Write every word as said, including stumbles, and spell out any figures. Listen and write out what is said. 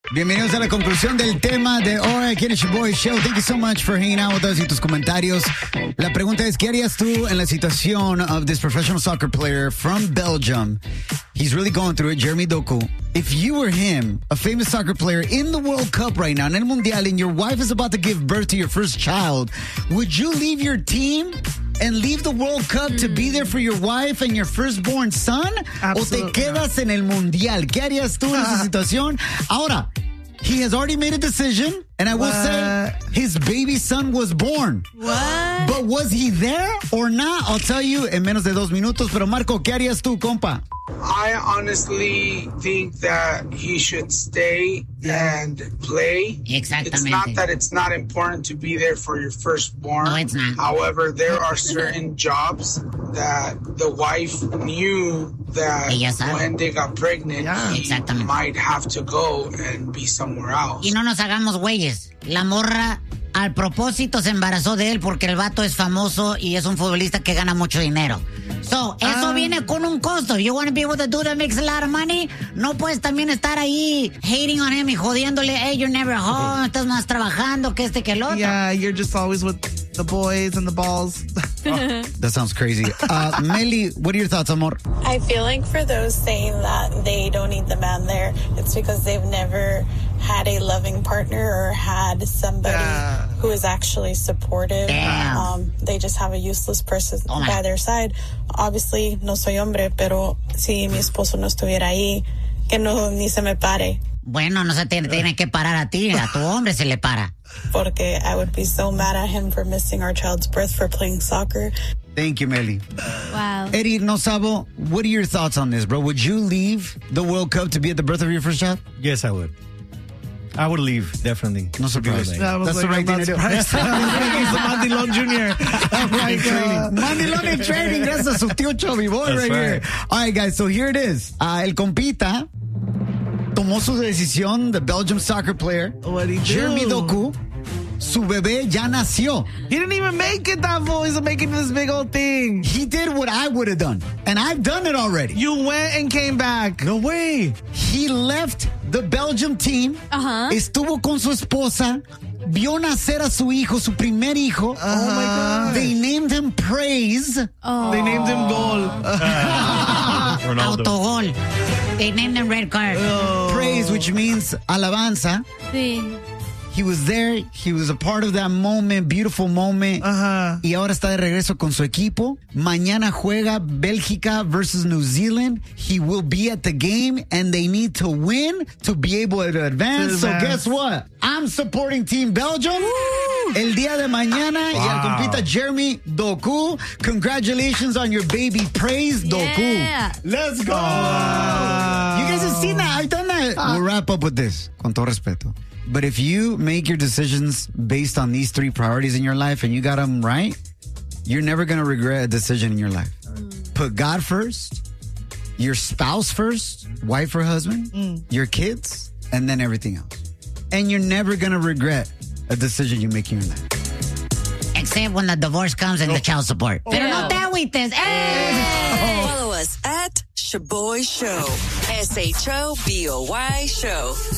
Bienvenidos a la conclusión del tema de hoy aquí en el Shoboy Show. Thank you so much for hanging out with us y tus comentarios. La pregunta es, ¿qué harías tú en la situación of this professional soccer player from Belgium? He's really going through it, Jeremy Doku. If you were him, a famous soccer player in the World Cup right now, en el Mundial, and your wife is about to give birth to your first child, would you leave your team and leave the World Cup mm. to be there for your wife and your firstborn son? Absolutely. ¿O te quedas en el Mundial? ¿Qué harías tú en esa situación? Ahora, he has already made a decision, and I will What? say his baby son was born. What? But was he there or not? I'll tell you en menos de dos minutos. Pero Marco, ¿qué harías tú, compa? I honestly think that he should stay and play. Exactamente. It's not that it's not important to be there for your firstborn. No, it's not. However, there are certain jobs that the wife knew that Ella sabe. when they got pregnant, Yeah. he Exactamente. might have to go and be somewhere else. Y no nos hagamos güeyes. La morra al propósito se embarazó de él porque el vato es famoso y es un futbolista que gana mucho dinero. So, eso Ah. viene con un costo. You want to be with a dude that makes a lot of money? No puedes también estar ahí hating on him y jodiéndole, hey, you're never home, estás más trabajando que este que el otro. Yeah, you're just always with the boys and the balls. Oh, that sounds crazy. Uh, Meli, what are your thoughts, amor? I feel like for those saying that they don't need the man there, it's because they've never had a loving partner or had somebody Yeah. who is actually supportive. Damn. Um, they just have a useless person Oh, my. by their side. Obviously, no soy hombre, pero si mi esposo no estuviera ahí, que no ni se me pare. Bueno, no se te tiene que parar a ti, a tu hombre se le para. Porque I would be so mad at him for missing our child's birth for playing soccer. Thank you, Meli. Wow. Eddie Nosabo, what are your thoughts on this, bro? Would you leave the World Cup to be at the birth of your first child? Yes, I would. I would leave, definitely. No surprise. Really. Yeah, I was That's like, the right I'm thing not to do. surprised. He's a Mandilon Junior I'm like, uh, Mandilon in training. Gracias a su tío Chubby Boy That's right, right. here. All right, guys, so here it is. Uh, el compita tomó su decisión, the Belgium soccer player, What'd he do? Jeremy Doku. Su bebé ya nació. he didn't even make it, that fool. He's making this big old thing. He did what I would have done, and I've done it already. You went and came back. No way. He left the Belgium team, Ajá. estuvo con su esposa, vio nacer a su hijo, su primer hijo. Oh my God. They named him Praise. Oh. They named him Goal. Ronaldo. Autogol. They named him red card. Praise, which means alabanza. Sí. He was there. He was a part of that moment, beautiful moment. Ajá. Y ahora está de regreso con su equipo. Mañana juega Bélgica versus New Zealand. He will be at the game, and they need to win to be able to advance. To So advance. guess what? I'm supporting Team Belgium. El día de mañana, y al Wow. compita Jeremy Doku. Congratulations on your baby Praise, Doku. Yeah. Let's go. You guys have seen that. I've done that. We'll wrap up with this, con todo respeto. But if you make your decisions based on these three priorities in your life and you got them right, you're never going to regret a decision in your life. Mm. Put God first, your spouse first, wife or husband, mm. your kids, and then everything else. And you're never going to regret a decision you make in your life. Except when the divorce comes and the child support. Pero no te agüites. ¡Eh! Follow us at Shoboy Show. S H O B O Y Show.